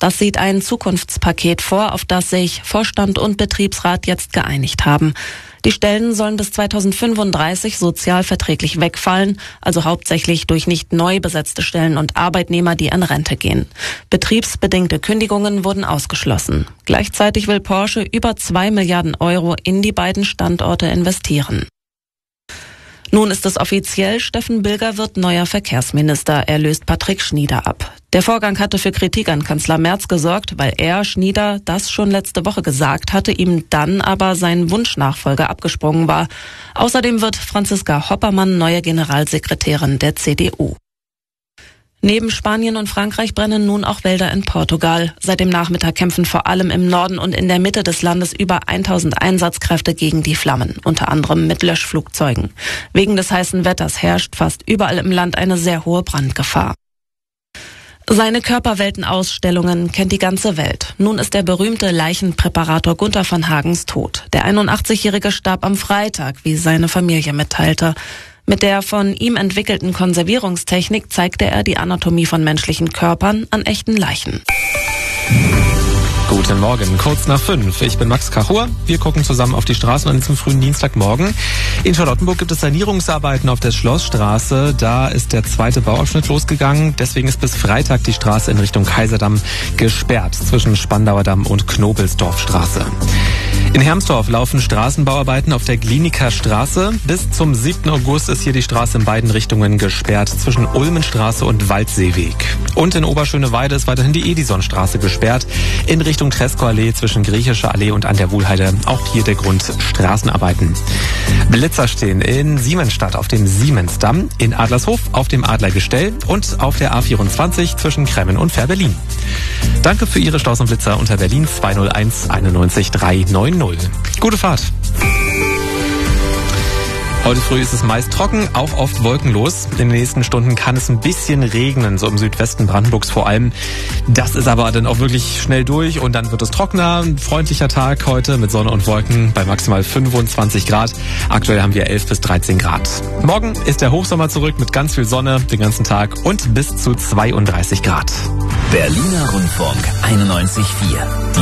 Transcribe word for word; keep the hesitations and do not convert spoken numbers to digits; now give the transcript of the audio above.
Das sieht ein Zukunftspaket vor, auf das sich Vorstand und Betriebsrat jetzt geeinigt haben. Die Stellen sollen bis zweitausendfünfunddreißig sozialverträglich wegfallen, also hauptsächlich durch nicht neu besetzte Stellen und Arbeitnehmer, die in Rente gehen. Betriebsbedingte Kündigungen wurden ausgeschlossen. Gleichzeitig will Porsche über zwei Milliarden Euro in die beiden Standorte investieren. Nun ist es offiziell, Steffen Bilger wird neuer Verkehrsminister. Er löst Patrick Schnieder ab. Der Vorgang hatte für Kritik an Kanzler Merz gesorgt, weil er, Schnieder, das schon letzte Woche gesagt hatte, ihm dann aber sein Wunschnachfolger abgesprungen war. Außerdem wird Franziska Hoppermann neue Generalsekretärin der C D U. Neben Spanien und Frankreich brennen nun auch Wälder in Portugal. Seit dem Nachmittag kämpfen vor allem im Norden und in der Mitte des Landes über tausend Einsatzkräfte gegen die Flammen, unter anderem mit Löschflugzeugen. Wegen des heißen Wetters herrscht fast überall im Land eine sehr hohe Brandgefahr. Seine Körperweltenausstellungen kennt die ganze Welt. Nun ist der berühmte Leichenpräparator Gunther von Hagens tot. Der einundachtzig-Jährige starb am Freitag, wie seine Familie mitteilte. Mit der von ihm entwickelten Konservierungstechnik zeigte er die Anatomie von menschlichen Körpern an echten Leichen. Guten Morgen, kurz nach fünf. Ich bin Max Kachur. Wir gucken zusammen auf die Straßen an diesem frühen Dienstagmorgen. In Charlottenburg gibt es Sanierungsarbeiten auf der Schlossstraße. Da ist der zweite Bauabschnitt losgegangen. Deswegen ist bis Freitag die Straße in Richtung Kaiserdamm gesperrt zwischen Spandauer Damm und Knobelsdorfstraße. In Hermsdorf laufen Straßenbauarbeiten auf der Gliniker Straße. Bis zum siebten August ist hier die Straße in beiden Richtungen gesperrt zwischen Ulmenstraße und Waldseeweg. Und in Oberschöneweide ist weiterhin die Edisonstraße gesperrt in Richtung Treskow-Allee zwischen Griechischer Allee und an der Wuhlheide. Auch hier der Grund Straßenarbeiten. Blitzer stehen in Siemensstadt auf dem Siemensdamm, in Adlershof auf dem Adlergestell und auf der A vierundzwanzig zwischen Kremmen und Fährberlin. Danke für Ihre Staus und Blitzer unter Berlin zwei null eins einundneunzig drei neun null. Gute Fahrt. Heute früh ist es meist trocken, auch oft wolkenlos. In den nächsten Stunden kann es ein bisschen regnen, so im Südwesten Brandenburgs vor allem. Das ist aber dann auch wirklich schnell durch und dann wird es trockener. Ein freundlicher Tag heute mit Sonne und Wolken bei maximal fünfundzwanzig Grad. Aktuell haben wir elf bis dreizehn Grad. Morgen ist der Hochsommer zurück mit ganz viel Sonne den ganzen Tag und bis zu zweiunddreißig Grad. Berliner Rundfunk einundneunzig Komma vier.